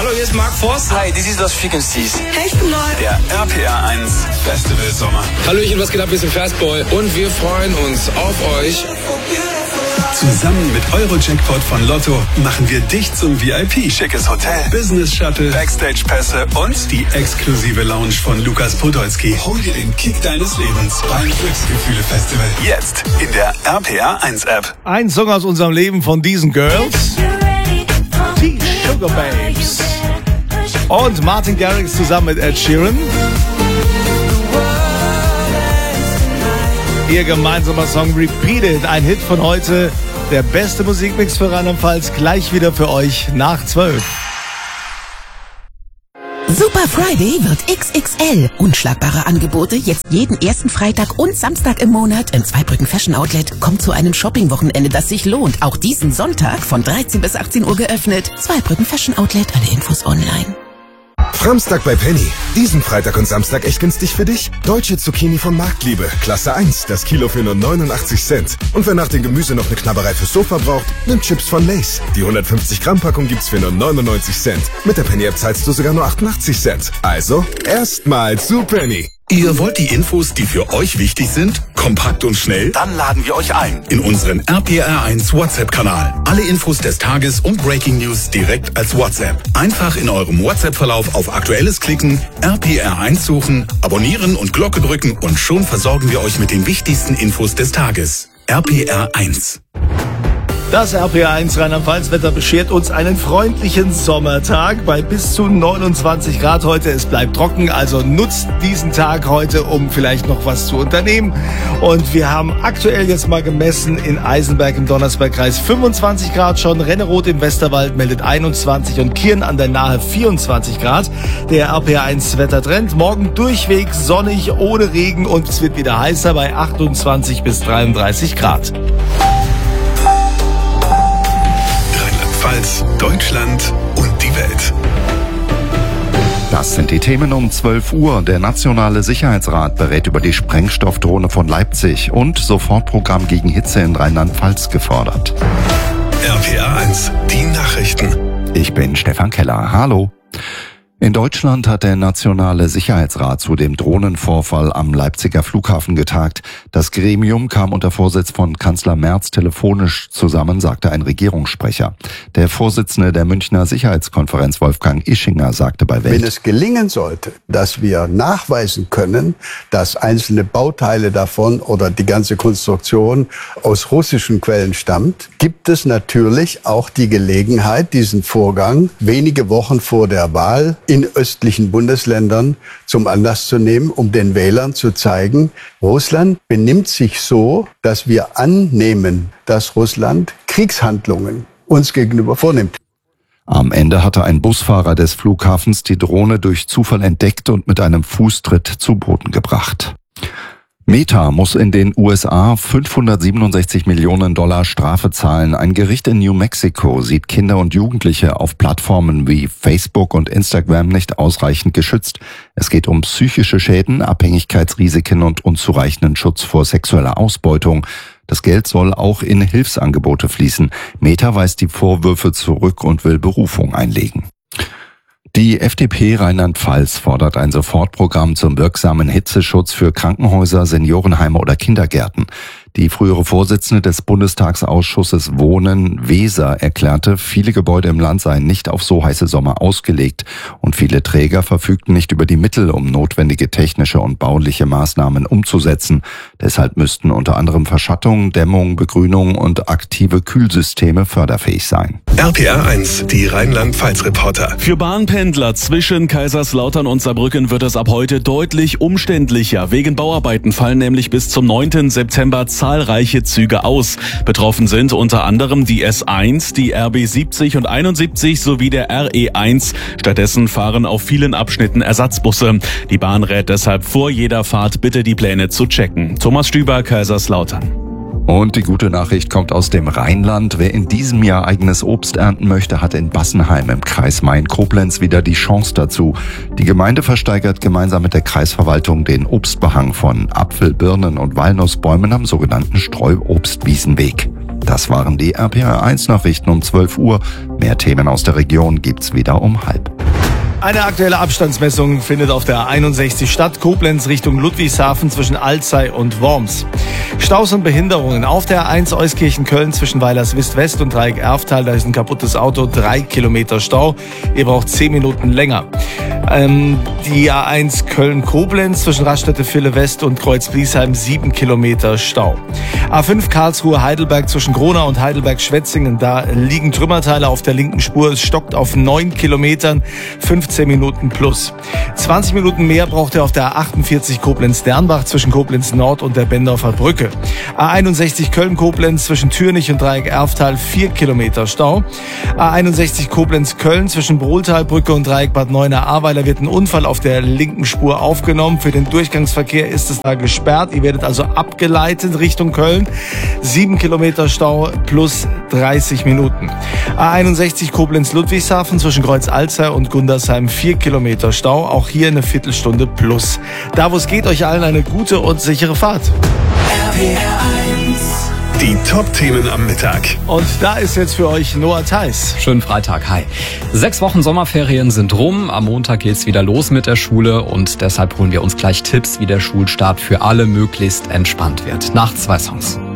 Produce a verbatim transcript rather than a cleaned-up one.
Hallo, hier ist Mark Forst. Hi, this is Los Frequencies. Hey, ich bin neu. Der R P R eins Festival Sommer. Hallöchen, was geht ab? Wir sind Fastboy und wir freuen uns auf euch. Zusammen mit Euro-Jackpot von Lotto machen wir dich zum V I P. Schickes Hotel, Business-Shuttle, Backstage-Pässe und die exklusive Lounge von Lukas Podolski. Hol dir den Kick deines Lebens beim Glücksgefühle-Festival. Jetzt in der R P R eins App. Ein Song aus unserem Leben von diesen Girls. Die Sugar Babes. Und Martin Garrix zusammen mit Ed Sheeran. Ihr gemeinsamer Song Repeated, ein Hit von heute. Der beste Musikmix für Rheinland-Pfalz, gleich wieder für euch nach zwölf. Super Friday wird X X L. Unschlagbare Angebote jetzt jeden ersten Freitag und Samstag im Monat im Zweibrücken Fashion Outlet. Kommt zu einem Shopping-Wochenende, das sich lohnt. Auch diesen Sonntag von dreizehn bis achtzehn Uhr geöffnet. Zweibrücken Fashion Outlet, alle Infos online. Framstag bei Penny. Diesen Freitag und Samstag echt günstig für dich? Deutsche Zucchini von Marktliebe. Klasse eins. Das Kilo für nur neunundachtzig Cent. Und wer nach dem Gemüse noch eine Knabberei fürs Sofa braucht, nimmt Chips von Lay's. Die hundertfünfzig Gramm Packung gibt's für nur neunundneunzig Cent. Mit der Penny App zahlst du sogar nur achtundachtzig Cent. Also, erstmal zu Penny. Ihr wollt die Infos, die für euch wichtig sind, kompakt und schnell? Dann laden wir euch ein in unseren R P R eins WhatsApp-Kanal. Alle Infos des Tages und Breaking News direkt als WhatsApp. Einfach in eurem WhatsApp-Verlauf auf Aktuelles klicken, R P R eins suchen, abonnieren und Glocke drücken und schon versorgen wir euch mit den wichtigsten Infos des Tages. R P R eins. Das R P R eins Rheinland-Pfalz-Wetter beschert uns einen freundlichen Sommertag bei bis zu neunundzwanzig Grad heute. Es bleibt trocken, also nutzt diesen Tag heute, um vielleicht noch was zu unternehmen. Und wir haben aktuell jetzt mal gemessen in Eisenberg im Donnersbergkreis fünfundzwanzig Grad schon. Renneroth im Westerwald meldet einundzwanzig und Kirn an der Nahe vierundzwanzig Grad. Der R P R eins Wettertrend. Morgen durchweg sonnig, ohne Regen und es wird wieder heißer bei achtundzwanzig bis dreiunddreißig Grad. Rheinland-Pfalz, Deutschland und die Welt. Das sind die Themen um zwölf Uhr. Der Nationale Sicherheitsrat berät über die Sprengstoffdrohne von Leipzig und Sofortprogramm gegen Hitze in Rheinland-Pfalz gefordert. R P R eins, die Nachrichten. Ich bin Stefan Keller. Hallo. In Deutschland hat der Nationale Sicherheitsrat zu dem Drohnenvorfall am Leipziger Flughafen getagt. Das Gremium kam unter Vorsitz von Kanzler Merz telefonisch zusammen, sagte ein Regierungssprecher. Der Vorsitzende der Münchner Sicherheitskonferenz, Wolfgang Ischinger, sagte bei Welt: Wenn es gelingen sollte, dass wir nachweisen können, dass einzelne Bauteile davon oder die ganze Konstruktion aus russischen Quellen stammt, gibt es natürlich auch die Gelegenheit, diesen Vorgang wenige Wochen vor der Wahl in östlichen Bundesländern zum Anlass zu nehmen, um den Wählern zu zeigen, Russland benimmt sich so, dass wir annehmen, dass Russland Kriegshandlungen uns gegenüber vornimmt. Am Ende hatte ein Busfahrer des Flughafens die Drohne durch Zufall entdeckt und mit einem Fußtritt zu Boden gebracht. Meta muss in den U S A fünfhundertsiebenundsechzig Millionen Dollar Strafe zahlen. Ein Gericht in New Mexico sieht Kinder und Jugendliche auf Plattformen wie Facebook und Instagram nicht ausreichend geschützt. Es geht um psychische Schäden, Abhängigkeitsrisiken und unzureichenden Schutz vor sexueller Ausbeutung. Das Geld soll auch in Hilfsangebote fließen. Meta weist die Vorwürfe zurück und will Berufung einlegen. Die F D P Rheinland-Pfalz fordert ein Sofortprogramm zum wirksamen Hitzeschutz für Krankenhäuser, Seniorenheime oder Kindergärten. Die frühere Vorsitzende des Bundestagsausschusses Wohnen, Weser, erklärte, viele Gebäude im Land seien nicht auf so heiße Sommer ausgelegt und viele Träger verfügten nicht über die Mittel, um notwendige technische und bauliche Maßnahmen umzusetzen. Deshalb müssten unter anderem Verschattung, Dämmung, Begrünung und aktive Kühlsysteme förderfähig sein. R P R eins, die Rheinland-Pfalz-Reporter. Für Bahnpendler zwischen Kaiserslautern und Saarbrücken wird es ab heute deutlich umständlicher. Wegen Bauarbeiten fallen nämlich bis zum neunten September zahlreiche Züge aus. Betroffen sind unter anderem die S eins, die R B siebzig und einundsiebzig sowie der R E eins. Stattdessen fahren auf vielen Abschnitten Ersatzbusse. Die Bahn rät deshalb vor jeder Fahrt bitte die Pläne zu checken. Thomas Stüber, Kaiserslautern. Und die gute Nachricht kommt aus dem Rheinland. Wer in diesem Jahr eigenes Obst ernten möchte, hat in Bassenheim im Kreis Main-Koblenz wieder die Chance dazu. Die Gemeinde versteigert gemeinsam mit der Kreisverwaltung den Obstbehang von Apfel-, Birnen- und Walnussbäumen am sogenannten Streuobstwiesenweg. Das waren die R P R eins Nachrichten um zwölf Uhr. Mehr Themen aus der Region gibt's wieder um halb. Eine aktuelle Abstandsmessung findet auf der einundsechzig statt, Koblenz Richtung Ludwigshafen zwischen Alzey und Worms. Staus und Behinderungen auf der A eins Euskirchen-Köln zwischen Weilerswist-West und Dreieck Erftal. Da ist ein kaputtes Auto, drei Kilometer Stau. Ihr braucht zehn Minuten länger. Ähm, die A eins Köln-Koblenz zwischen Raststätte-Ville-West und Kreuz-Bliesheim, sieben Kilometer Stau. A fünf Karlsruhe-Heidelberg zwischen Gronau und Heidelberg-Schwetzingen. Da liegen Trümmerteile auf der linken Spur. Es stockt auf neun Kilometern, fünfzehn Minuten plus. zwanzig Minuten mehr braucht ihr auf der A achtundvierzig Koblenz-Dernbach zwischen Koblenz Nord und der Bendorfer Brücke. A einundsechzig Köln-Koblenz zwischen Türnich und Dreieck Erftal, vier Kilometer Stau. A einundsechzig Koblenz-Köln zwischen Brohltalbrücke und Dreieck Bad Neuenahr-Ahrweiler wird ein Unfall auf der linken Spur aufgenommen. Für den Durchgangsverkehr ist es da gesperrt. Ihr werdet also abgeleitet Richtung Köln. sieben Kilometer Stau plus dreißig Minuten. A einundsechzig Koblenz-Ludwigshafen zwischen Kreuz Alzey und Gundersheim, vier Kilometer Stau. Auch hier eine Viertelstunde plus. Da wo es geht, euch allen eine gute und sichere Fahrt. R P R eins. Die Top-Themen am Mittag. Und da ist jetzt für euch Noah Theis. Schönen Freitag, hi. Sechs Wochen Sommerferien sind rum. Am Montag geht's wieder los mit der Schule und deshalb holen wir uns gleich Tipps, wie der Schulstart für alle möglichst entspannt wird. Nach zwei Songs.